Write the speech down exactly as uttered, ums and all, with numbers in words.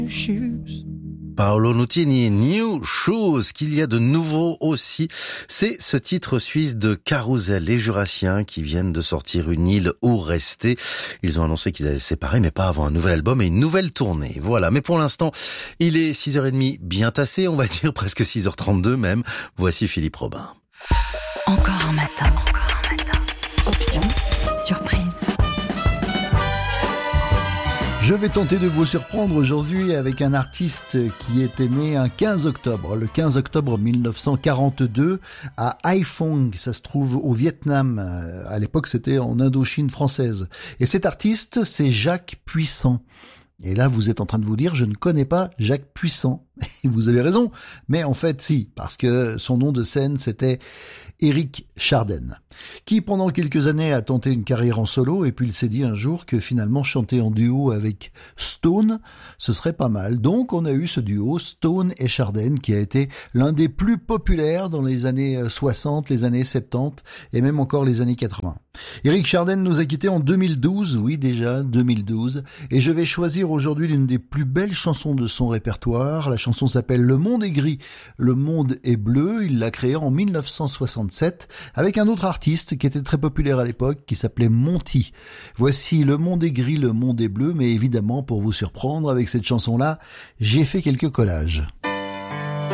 shoes. Paolo Nutini, New Shoes, qu'il y a de nouveau aussi. C'est ce titre suisse de Carousel, les Jurassiens qui viennent de sortir Une île où rester. Ils ont annoncé qu'ils allaient se séparer, mais pas avant un nouvel album et une nouvelle tournée. Voilà. Mais pour l'instant, il est six heures trente, bien tassé, on va dire presque six heures trente-deux même. Voici Philippe Robin. Encore un matin. Encore un matin. Option, surprise. Je vais tenter de vous surprendre aujourd'hui avec un artiste qui était né un quinze octobre, le quinze octobre mille neuf cent quarante-deux à Haiphong, ça se trouve au Vietnam. À l'époque, c'était en Indochine française. Et cet artiste, c'est Jacques Puissant. Et là, vous êtes en train de vous dire, je ne connais pas Jacques Puissant. Et vous avez raison, mais en fait, si, parce que son nom de scène, c'était Éric Chardin, qui pendant quelques années a tenté une carrière en solo, et puis il s'est dit un jour que finalement chanter en duo avec Stone, ce serait pas mal. Donc on a eu ce duo Stone et Chardin qui a été l'un des plus populaires dans les années soixante, les années soixante-dix et même encore les années quatre-vingts. Éric Chardin nous a quittés en deux mille douze, oui déjà deux mille douze, et je vais choisir aujourd'hui l'une des plus belles chansons de son répertoire. La chanson s'appelle Le Monde est gris, le monde est bleu. Il l'a créée en mille neuf cent soixante-sept avec un autre artiste qui était très populaire à l'époque, qui s'appelait Monty. Voici Le Monde est gris, le monde est bleu, mais évidemment, pour vous surprendre avec cette chanson-là, j'ai fait quelques collages.